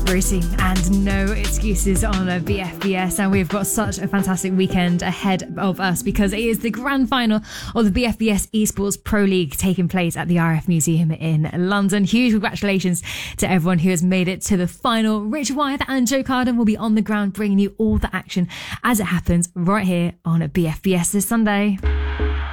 Brucey and No Excuses on a BFBS, and we've got such a fantastic weekend ahead of us because it is the grand final of the BFBS Esports Pro League taking place at the RF Museum in London. Huge congratulations to everyone who has made it to the final. Rich Wyeth and Joe Carden will be on the ground bringing you all the action as it happens right here on a BFBS this Sunday.